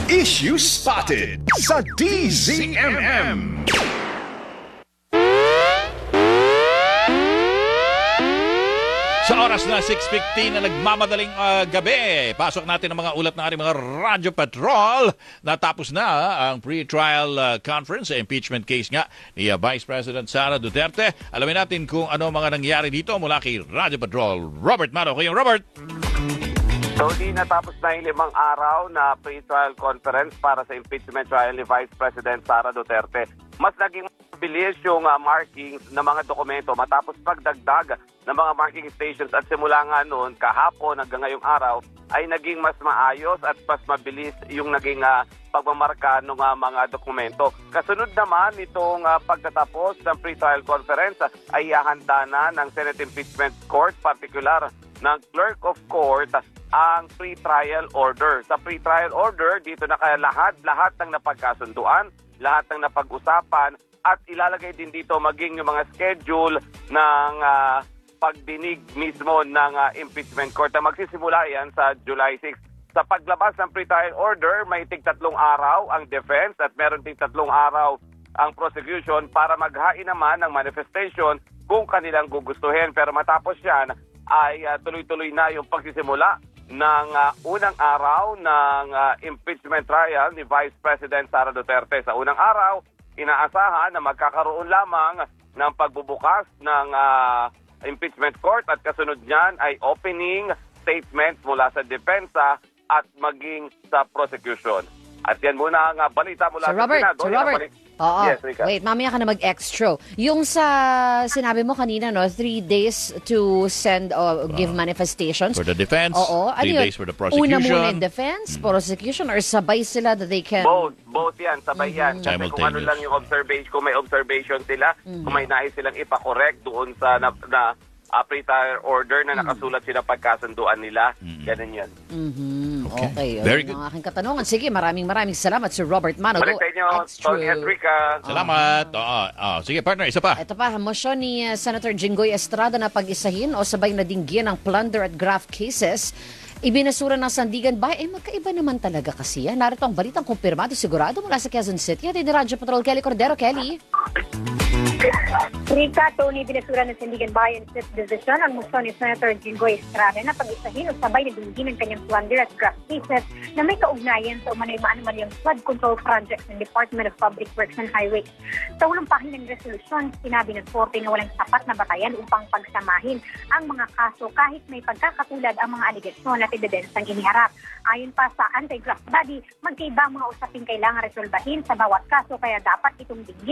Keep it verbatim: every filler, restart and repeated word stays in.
Issue Spotted sa D Z M M. Sa oras na six fifteen na nagmamadaling uh, gabi, pasok natin ang mga ulat ng ating mga Radyo Patrol. Natapos na uh, ang pre-trial uh, conference sa impeachment case nga ni uh, Vice President Sara Duterte. Alamin natin kung ano mga nangyari dito mula kay Radyo Patrol. Robert Maro. Kayong Robert. Tony, natapos na yung limang araw na pre-trial conference para sa impeachment trial ni Vice President Sara Duterte. Mas naging mabilis yung uh, markings ng mga dokumento matapos pagdagdag ng mga marking stations at simula nga noon kahapon hanggang ngayong araw ay naging mas maayos at mas mabilis yung naging uh, pagmamarka ng uh, mga dokumento. Kasunod naman itong uh, pagtatapos ng pre-trial conference uh, ay ihahanda na ng Senate Impeachment Court, particular ng Clerk of Court, ang pre-trial order. Sa pre-trial order, dito na kaya lahat-lahat ng napagkasunduan, lahat ng napag-usapan, at ilalagay din dito maging yung mga schedule ng uh, pagdinig mismo ng uh, impeachment court na magsisimula yan sa July sixth. Sa paglabas ng pre-trial order, may tig-tatlong araw ang defense at meron tig-tatlong araw ang prosecution para maghain naman ng manifestation kung kanilang gugustuhin. Pero matapos yan, ay uh, tuloy-tuloy na yung pagsisimula ng uh, unang araw ng uh, impeachment trial ni Vice President Sara Duterte. Sa unang araw, inaasahan na magkakaroon lamang ng pagbubukas ng uh, impeachment court at kasunod niyan ay opening statements mula sa depensa at maging sa prosecution. At yan muna ang uh, balita mula Sir Robert, sa Senado. Sir Robert. Oo. Yes, Rika. Wait, mamaya ka na mag-extra. Yung sa sinabi mo kanina, no, three days to send or give manifestations. For the defense, Oo. three Ano days yun? for the prosecution. Una muna yung defense, mm. prosecution, or sabay sila that they can... Both, both yan, sabay yan. Mm-hmm. Kasi kung ano lang yung observation, kung may observation sila, Mm-hmm. kung may nais silang ipakorek doon sa na, na uh, pre-trial order na nakasulat sila pagkasunduan nila, mm-hmm. ganun yan. Mm-hmm. Okay. Okay. Very Yun good. ang aking katanungan. Sige, maraming maraming salamat, Sir Robert Mano. Balik sa inyo, Tony at Rika. Salamat. Oo, oo. Sige, partner, isa pa. Ito pa, motion ni uh, Senator Jinggoy Estrada na pag-isahin o sabay na dinggyan ng plunder at graft cases. Ibinasura ng Sandigan Bay, eh magkaiba naman talaga kasi yan. Narito ang balitang kumpirmado sigurado mula sa Quezon City. At ni Radyo Patrol Kelly Cordero. Kelly. Rika, Tony, binasura ng Sandigan Bayan Fifth Division ang motion ni Senator Jinggoy Estrada na pag-isahin o sabay na dinggin ng kanyang plunder at graft cases na may kaugnayan sa umano'y maanomalyang flood control projects ng Department of Public Works and Highways. Sa unang pahina ng resolusyon, sinabi ng Korte na walang sapat na batayan upang pagsamahin ang mga kaso kahit may pagkakatulad ang mga aligasyon at ebidensang iniharap. Ayon pa sa anti-graft body, magkaiba ang mga usaping kailangan resolbahin sa bawat kaso kaya dapat itong dinggin